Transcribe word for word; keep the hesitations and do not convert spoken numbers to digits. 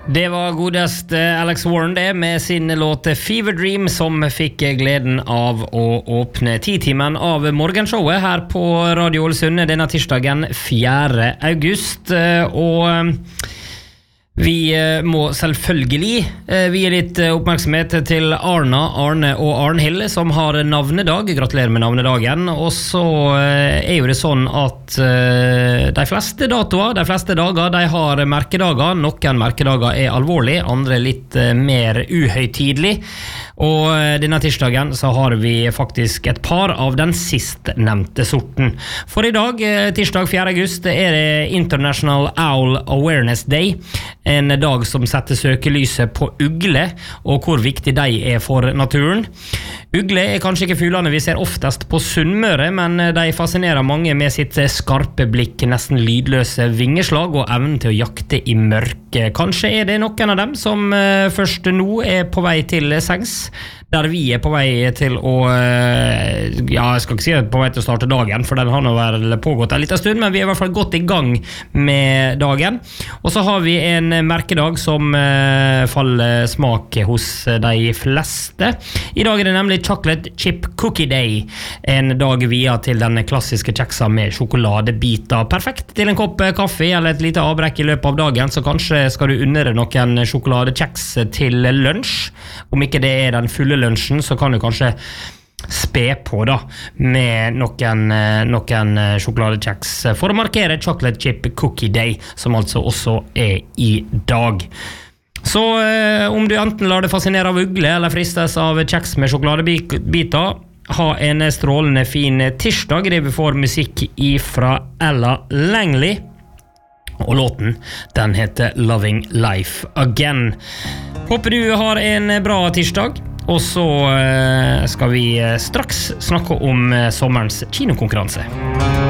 Det var godest Alex Warren det med sin låt Fever Dream som fikk gleden av å åpne ti-timen av morgenshowet her på Radio Ålesund denne tirsdagen fjerde august. Og vi må selvfølgelig vie litt oppmerksomhet til Arna, Arne og Arnhild som har navnedag. Gratulerer med navnedagen. Og så er jo det sånn at de fleste datoer, de fleste dager, de har merkedager. Noen merkedager er alvorlig, andre litt mer uhøytidlig. Og denne tirsdagen så har vi faktisk et par av den sist nevnte sorten. For i dag, tirsdag fjerde august, er det International Owl Awareness Day. En dag som setter søkelyset på ugle og hvor viktig de er for naturen. Ugle er kanskje ikke fuglene vi ser oftest på Sunnmøre, men de fascinerer mange med sitt skarpe blikk, nesten lydløse vingeslag og evnen til å jakte i mørke. Kanskje er det noen av dem som først nå er på vei til sengs, der vi er på vei til å, ja, jeg skal ikke si på vei til å starte dagen, for den har nå vel pågått en liten stund, men vi er i hvert fall godt i gang med dagen. Og så har vi en merkedag som faller smak hos de fleste. I dag er det nemlig Chocolate Chip Cookie Day, en dag via til den klassiske kjeksa med sjokoladebiter. Perfekt til en kopp kaffe eller et lite avbrekk i løpet av dagen, så kanskje skal du unne deg noen sjokoladekjeks til lunsj. Om ikke det er den fulle lunsjen, så kan du kanskje spe på da med noen, noen sjokoladekjeks for å markere Chocolate Chip Cookie Day, som altså også er i dag. Så eh, om du enten lar det fascinere av ugle eller fristes av kjeks med sjokoladebiter, ha en strålende fin tirsdag. Det vi får musikk ifra Ella Langley, og låten, den heter Loving Life Again. Håper du har en bra tirsdag, og så skal vi straks snakke om sommerens kinokonkurranse.